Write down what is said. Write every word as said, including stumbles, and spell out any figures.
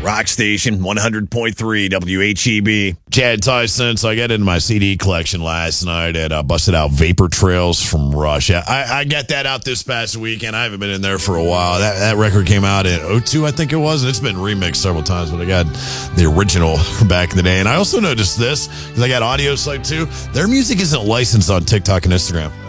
Rock Station, one hundred point three W H E B. Chad Tyson, so I got into my C D collection last night and uh, busted out Vapor Trails from Rush. I, I got that out this past weekend. I haven't been in there for a while. That that record came out in oh two, I think it was, and it's been remixed several times, but I got the original from back in the day. And I also noticed this, because I got Audio Slave too. Their music isn't licensed on TikTok and Instagram.